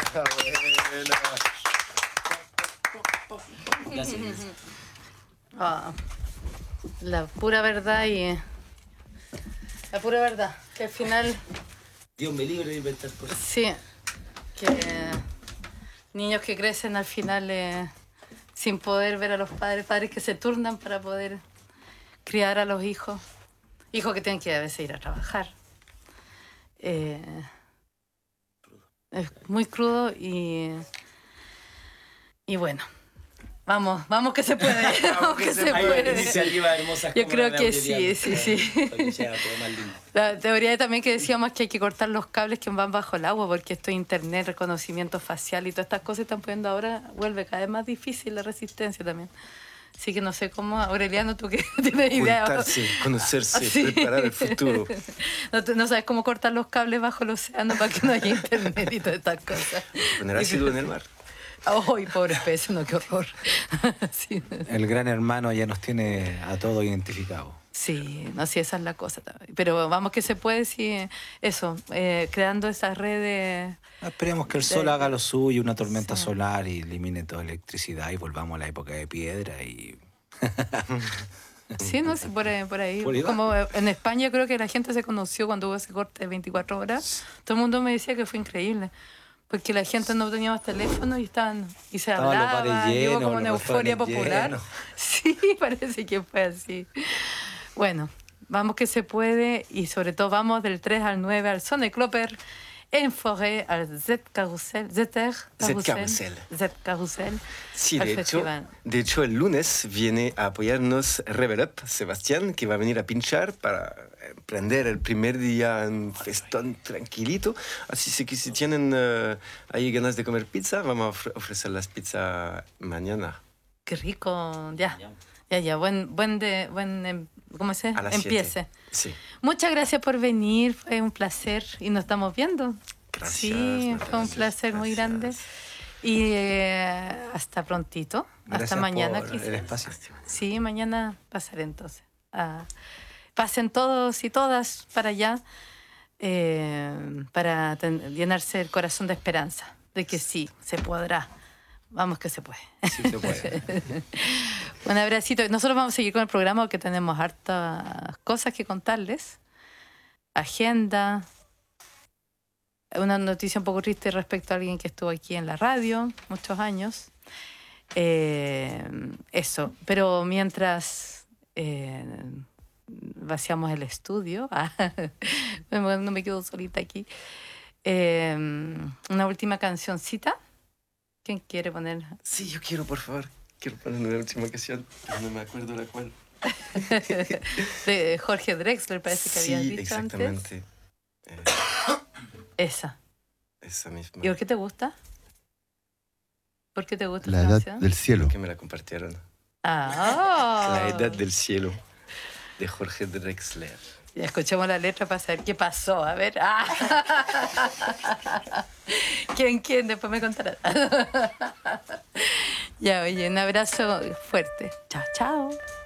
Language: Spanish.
Gracias. Ah, la pura verdad y... La pura verdad, que al final... Dios me libre de inventar cosas. Sí, que niños que crecen al final sin poder ver a los padres, padres que se turnan para poder criar a los hijos, hijos que tienen que a veces ir a trabajar. Es muy crudo y bueno, vamos que se puede, vamos que se Hay puede. iniciativas hermosas. Yo como creo la de que Aureliano, sí. para que sea todo más lindo. La teoría también que decíamos que hay que cortar los cables que van bajo el agua porque esto de internet, reconocimiento facial y todas estas cosas están poniendo ahora, vuelve cada vez más difícil la resistencia también. Así que no sé cómo, Aureliano, tú que tienes idea. Juntarse, conocerse, Sí. preparar el futuro. No sabes cómo cortar los cables bajo el océano para que no haya internet y todas estas cosas. Poner ácido en el mar. ¡Ay, pobre pez! No, qué horror. Sí. El gran hermano ya nos tiene a todos identificados. Sí, no, sí, esa es la cosa también. Pero vamos que se puede, sí, eso, creando esas redes. Esperemos que el sol haga lo suyo, una tormenta Sí. solar y elimine toda electricidad y volvamos a la época de piedra y... Sí, no, sí, por ahí. Por ahí va. Como en España creo que la gente se conoció cuando hubo ese corte de 24 horas. Todo el mundo me decía que fue increíble. Porque la gente no tenía más teléfono y se Estaban los bares hablaban, y hubo llenos, como una los euforia restaurantes popular. llenos. Sí, parece que fue así. Bueno, vamos que se puede y sobre todo vamos del 3 al 9 al Sonneklopper, en Forêt, al Z-Carrousel, Z-Carrousel, Sí, al de festival. hecho el lunes viene a apoyarnos Revel Up, Sebastián, que va a venir a pinchar para prender el primer día un festón tranquilito. Así que si tienen ahí ganas de comer pizza, vamos a ofrecer las pizzas mañana. Qué rico, ya, ¿cómo se A las empiece? 7. Sí. Muchas gracias por venir, fue un placer y nos estamos viendo. Gracias, Sí, fue un gracias, placer muy grande. gracias. Y hasta prontito, Gracias hasta mañana por quizás. el espacio. Sí, mañana pasaré entonces. Pasen todos y todas para allá para llenarse el corazón de esperanza, de que sí, se podrá. Vamos que se puede. Sí, se puede. Un abracito. Nosotros vamos a seguir con el programa porque tenemos hartas cosas que contarles. Agenda. Una noticia un poco triste respecto a alguien que estuvo aquí en la radio muchos años. Eso. Pero mientras vaciamos el estudio, no me quedo solita aquí. Una última cancioncita. ¿Quién quiere poner? Sí, yo quiero, por favor. Quiero poner una última canción, que no me acuerdo la cual. De Jorge Drexler, parece que habías dicho exactamente. antes. Esa. Esa misma. ¿Y por qué te gusta? ¿Por qué te gusta La esa edad canción? del cielo. Que me la compartieron. Ah, La edad del cielo, de Jorge Drexler. Ya escuchemos la letra para saber qué pasó. A ver. ¿Quién? Después me contarás. Ya, oye, un abrazo fuerte. Chao, chao.